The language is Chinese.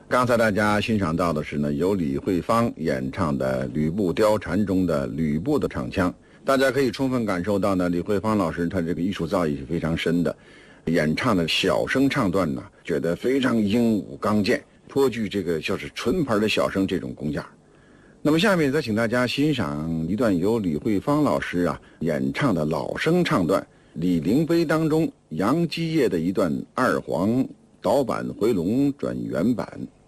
刚才大家欣赏到的是呢，由李慧芳演唱的《吕布貂蝉》中的吕布的唱腔。大家可以充分感受到呢，李慧芳老师她这个艺术造诣是非常深的，演唱的小声唱段呢，觉得非常英武刚健，颇具这个就是纯牌的小生这种功架。那么下面再请大家欣赏一段由李慧芳老师演唱的老生唱段，李陵碑当中杨基业的一段二黄导板回龙转原版。